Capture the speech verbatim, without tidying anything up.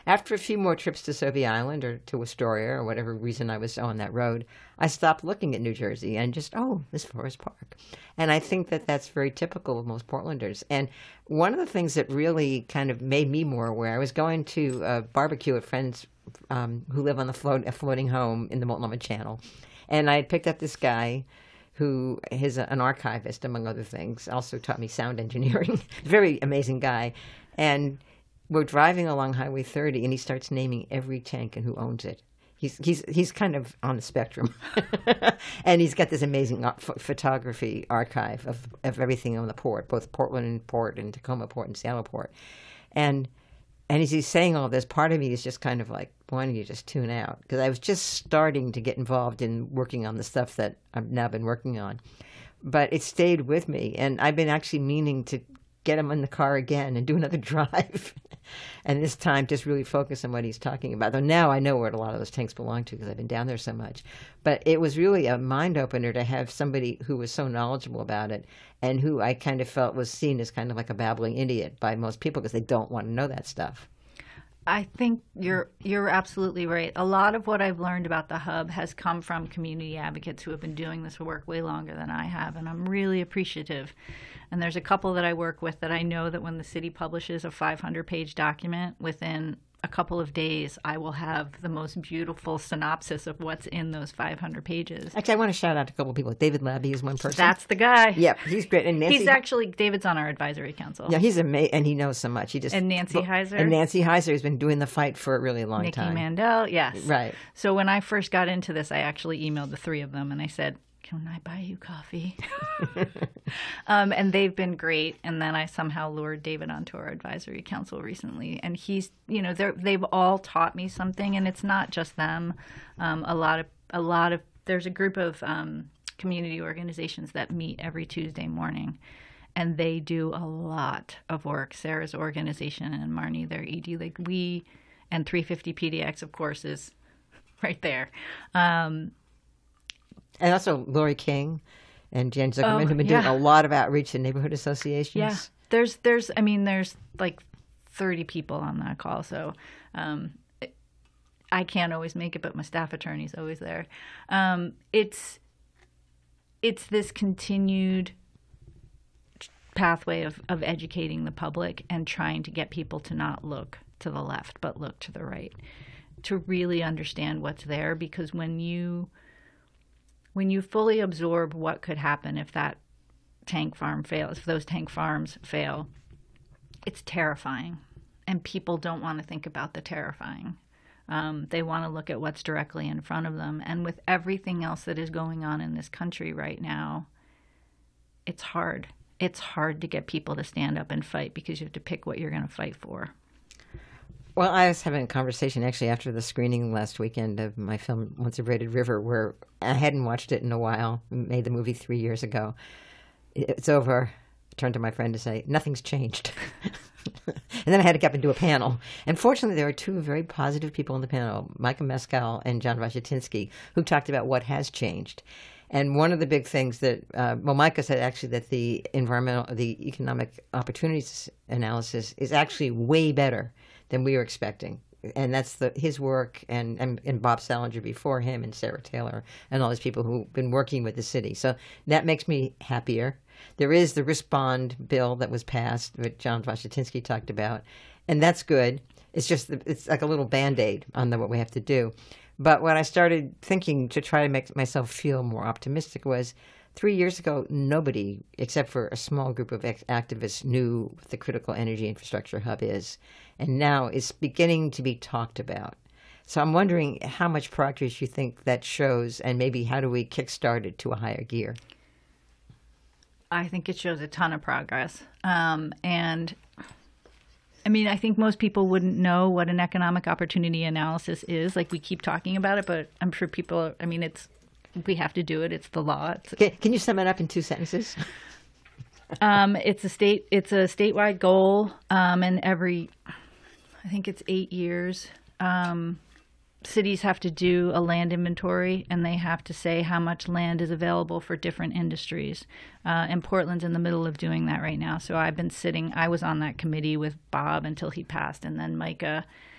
after a few more trips to Sophie Island or to Astoria or whatever reason I was on that road, I stopped looking at New Jersey and just, oh, this Forest Park. And I think that that's very typical of most Portlanders. And one of the things that really kind of made me more aware, I was going to a barbecue at friends um, who live on the float, a floating home in the Multnomah Channel. And I had picked up this guy who is a, an archivist, among other things, also taught me sound engineering. Very amazing guy. And we're driving along Highway thirty, and he starts naming every tank and who owns it. He's he's he's kind of on the spectrum, and he's got this amazing ph- photography archive of, of everything on the port, both Portland Port and Tacoma Port and Seattle Port, and and as he's saying all this, part of me is just kind of like, why don't you just tune out? Because I was just starting to get involved in working on the stuff that I've now been working on, but it stayed with me, and I've been actually meaning to get him in the car again and do another drive. And this time just really focus on what he's talking about. Though now I know where a lot of those tanks belong to because I've been down there so much. But it was really a mind-opener to have somebody who was so knowledgeable about it and who I kind of felt was seen as kind of like a babbling idiot by most people because they don't want to know that stuff. I think you're you're absolutely right. A lot of what I've learned about the Hub has come from community advocates who have been doing this work way longer than I have, and I'm really appreciative. And there's a couple that I work with that I know that when the city publishes a five hundred page document, within a couple of days, I will have the most beautiful synopsis of what's in those five hundred pages. Actually, I want to shout out to a couple of people. David Labby is one person. That's the guy. Yep, he's great. And Nancy, he's actually, David's on our advisory council. Yeah, he's amazing, and he knows so much. He just And Nancy Heiser. And Nancy Heiser has been doing the fight for a really long Nikki time. Nikki Mandel, yes. Right. So when I first got into this, I actually emailed the three of them, and I said, can I buy you coffee? um, and they've been great. And then I somehow lured David onto our advisory council recently. And he's, you know, they've all taught me something. And it's not just them. Um, a lot of, a lot of, there's a group of um, community organizations that meet every Tuesday morning. And they do a lot of work. Sarah's organization and Marnie, their E D, like we, and three fifty P D X, of course, is right there. Um, And also Lori King and Jan Zuckerman Oh, have been yeah. doing a lot of outreach to neighborhood associations. Yeah, there's, there's, I mean, there's like thirty people on that call, so um, I can't always make it, but my staff attorney's always there. Um, it's, it's this continued pathway of, of educating the public and trying to get people to not look to the left, but look to the right, to really understand what's there, because when you When you fully absorb what could happen if that tank farm fails, if those tank farms fail, it's terrifying. And people don't want to think about the terrifying. Um, they want to look at what's directly in front of them. And with everything else that is going on in this country right now, it's hard. It's hard to get people to stand up and fight because you have to pick what you're going to fight for. Well, I was having a conversation actually after the screening last weekend of my film Once a Braided River, where I hadn't watched it in a while. I made the movie three years ago. It's over. I turned to my friend to say, nothing's changed. And then I had to get up and do a panel. And fortunately, there were two very positive people on the panel, Micah Mescal and John Washetinsky, who talked about what has changed. And one of the big things that, uh, well, Micah said actually that the environmental, the economic opportunities analysis is actually way better than we were expecting. And that's the, his work and, and, and Bob Salinger before him and Sarah Taylor and all these people who've been working with the city. So that makes me happier. There is the risk bond bill that was passed that John Washetinsky talked about, and that's good. It's just, it's like a little Band-Aid on the, what we have to do. But what I started thinking to try to make myself feel more optimistic was, three years ago, nobody, except for a small group of ex- activists, knew what the critical energy infrastructure hub is. And now it's beginning to be talked about. So I'm wondering how much progress you think that shows, and maybe how do we kickstart it to a higher gear? I think it shows a ton of progress. Um, and I mean, I think most people wouldn't know what an economic opportunity analysis is. Like, we keep talking about it, but I'm sure people, I mean, it's, we have to do it. It's the law. It's, can, can you sum it up in two sentences? um, it's a state, it's a statewide goal. Um, and every, I think it's eight years, um, cities have to do a land inventory, and they have to say how much land is available for different industries. Uh, and Portland's in the middle of doing that right now. So I've been sitting, I was on that committee with Bob until he passed, and then Micah